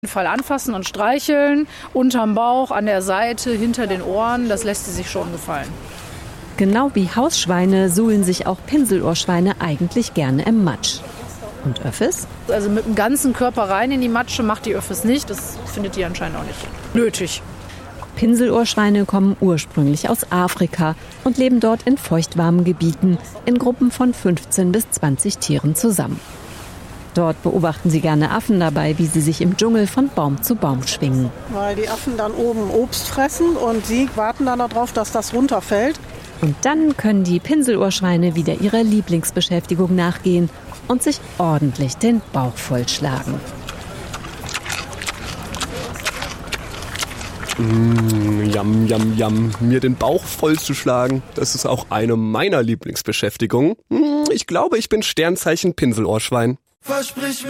Fall anfassen und streicheln, unterm Bauch, an der Seite, hinter den Ohren, das lässt sie sich schon gefallen. Genau wie Hausschweine suhlen sich auch Pinselohrschweine eigentlich gerne im Matsch. Und Öffis? Also mit dem ganzen Körper rein in die Matsche macht die Öffis nicht, das findet die anscheinend auch nicht nötig. Pinselohrschweine kommen ursprünglich aus Afrika und leben dort in feuchtwarmen Gebieten in Gruppen von 15 bis 20 Tieren zusammen. Dort beobachten sie gerne Affen dabei, wie sie sich im Dschungel von Baum zu Baum schwingen. Weil die Affen dann oben Obst fressen und sie warten dann darauf, dass das runterfällt. Und dann können die Pinselohrschweine wieder ihrer Lieblingsbeschäftigung nachgehen und sich ordentlich den Bauch vollschlagen. Yum, yum, yum. Mir den Bauch vollzuschlagen, das ist auch eine meiner Lieblingsbeschäftigungen. Ich glaube, ich bin Sternzeichen Pinselohrschwein. Versprich mir